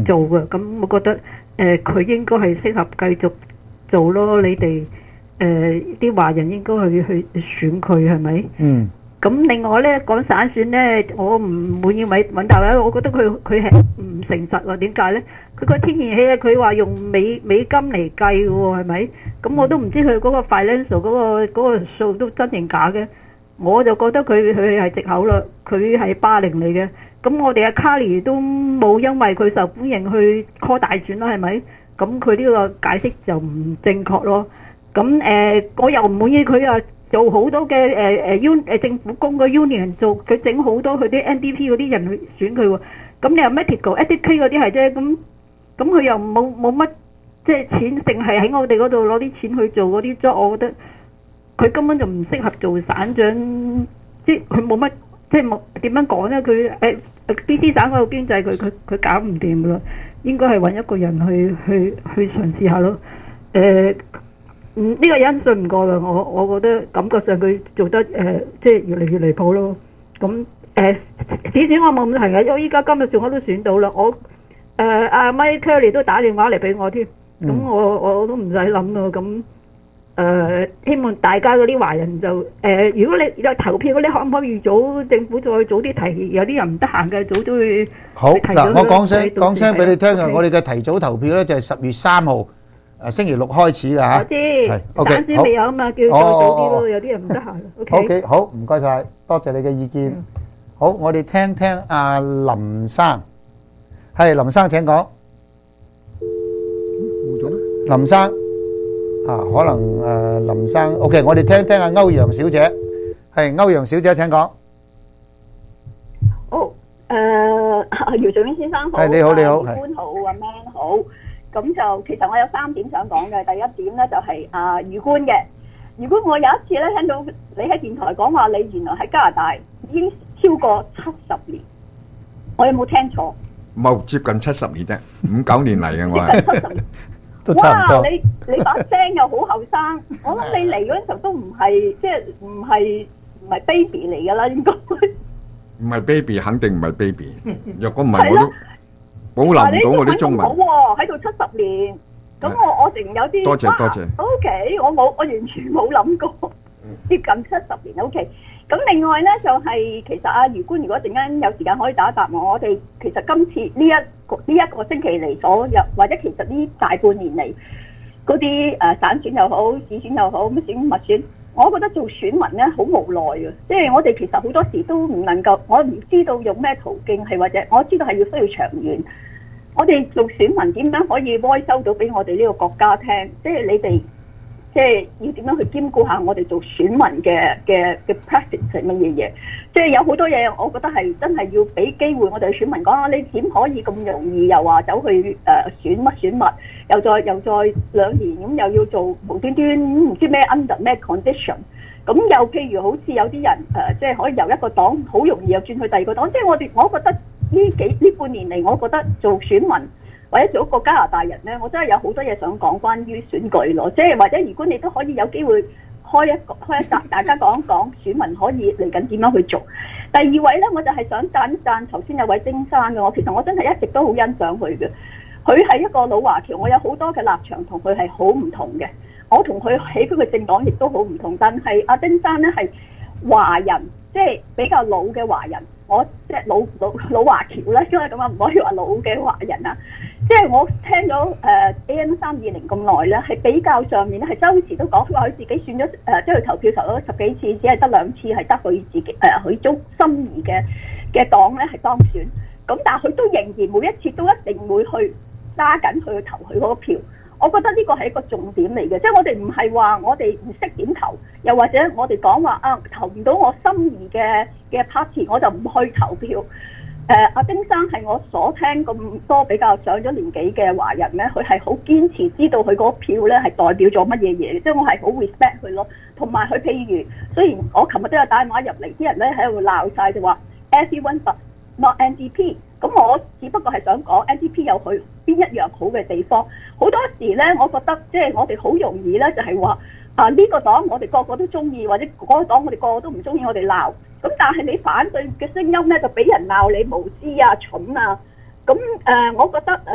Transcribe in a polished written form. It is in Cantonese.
做嘅，咁我覺得佢應該係適合繼續做咯。你哋啲華人應該去選佢係咪？咁另外咧講省選咧，我唔滿意尹大偉，我覺得佢係唔誠實喎。點解咧？佢個天然氣咧，佢話用美金嚟計嘅喎，係咪？咁我都唔知佢嗰個 financial 嗰個數都真定假嘅。我就覺得佢係藉口啦，佢係霸凌嚟嘅。咁我哋阿卡尼都冇因為佢受歡迎去 call 大選啦，係咪？咁佢呢個解釋就唔正確咯。咁我又唔滿意佢啊！做好多嘅政府工嘅 union 做，佢整好多佢啲 NDP 嗰啲人去選佢喎。咁你又 medical、educate 嗰啲係啫，咁佢又冇乜即係錢，淨係喺我哋嗰度攞啲錢去做嗰啲 job，我覺得佢根本就唔適合做省長，即係佢冇乜即係冇點樣講咧？佢BC 省嗰個經濟佢搞唔掂噶啦，應該係揾一個人去嘗試下咯。呢個人信唔過啦，我覺得感覺上佢做得即係越嚟越離譜咯。咁至少我冇問題嘅，因為依家今日仲我都選到啦。我阿 Mike Curry 都打電話嚟俾我添，咁我都唔使諗咯。咁希望大家嗰啲華人就如果你有投票嗰啲，可唔可以預早政府再早啲提？有啲人唔得閒嘅，早都會好嗱。我講聲俾你聽啊！我哋嘅提早投票咧就係10月3號。星期六開始㗎嚇， 我知，省選未有啊嘛，叫再早啲咯，有啲人唔得閒。 OK，好，唔該曬，多謝你嘅意見。好，我哋聽聽阿林生，係林生請講。 冇咗咩？ 林生啊，可能林生 OK，我哋聽聽阿歐陽小姐，係歐陽小姐請講。 好，姚俊英先生好， 係你好，你好， 係官好，阿 Man 好。咁就其實我有3點想講嘅。第一點咧就係余官嘅。如果我有一次咧聽到你喺電台講話，你原來喺加拿大已經超過70年，我有冇聽錯？ 冇，接近70年啫，59年嚟嘅我係。 接近70年， 都差唔多。 哇！你把聲又好後生，我諗你嚟嗰陣時候都唔係即係唔係 baby 嚟㗎啦，應該。 唔係 baby，肯定唔係 baby。若果唔係我都保留唔到我啲中文。 好喎，喺度70年，咁我淨有啲多謝。 OK，我完全冇諗過接近70年。OK，咁另外咧就係其實阿余官，如果陣間有時間可以答一答我哋其實今次呢一個星期嚟所有，或者其實呢大半年嚟嗰啲省選又好、市選又好、乜選物選，我覺得做選民咧好無奈嘅，即係我哋其實好多時都唔能夠，我唔知道用咩途徑係，或者我知道係要需要長遠。我哋做選民點樣可以 voice 收到俾我哋呢個國家聽？即係你哋即係要點樣去兼顧下我哋做選民嘅 practice 係乜嘢嘢？即係有好多嘢，我覺得係真係要俾機會我哋選民講啊！你點可以咁容易又話走去選乜選物？又再2年咁又要做無端端唔知咩 under 咩 condition？咁又譬如好似有啲人即係可以由一個黨好容易又轉去第二個黨，即係我覺得呢半年嚟，我覺得做選民或者做一個加拿大人咧，我真係有好多嘢想講關於選舉咯。即係或者如果你都可以有機會開一集，大家講一講選民可以嚟緊點樣去做。第二位咧，我就係想讚頭先有位丁生嘅，我其實我真係一直都好欣賞佢嘅。佢係一個老華僑，我有好多嘅立場同佢係好唔同嘅。我同佢喜歡嘅政黨亦都好唔同，但係阿丁生咧係華人，即係比較老嘅華人。我即係老華僑咧，因為咁啊，唔可以話老嘅華人啊。即係我聽咗AM320咁耐咧，係比較上面咧係周時都講，佢話佢自己選咗即係投票投咗10幾次，只係得2次係得佢自己佢中心儀嘅黨咧係當選。咁但係佢都仍然每一次都一定會去揸緊去投佢嗰個票。我覺得呢個係一個重點嚟嘅，即係我哋唔係話我哋唔識點投，又或者我哋講話投唔到我心儀嘅 party， 我就唔去投票。阿丁生係我所聽咁多比較上咗年紀嘅華人咧，佢係好堅持知道佢嗰票咧係代表咗乜嘢嘢，即係我係好 respect 佢咯。同埋佢譬如，雖然我琴日都有打電話入嚟，啲人咧喺度鬧晒就話 everyone but not NDP。咁我只不過係想講 NDP 有佢邊一樣好嘅地方。好多時咧，我覺得即係我哋好容易咧，就係話呢個黨我哋個個都中意，或者嗰個黨我哋個個都唔中意，我哋鬧。咁但係你反對嘅聲音咧，就俾人鬧你無知啊、蠢啊。咁我覺得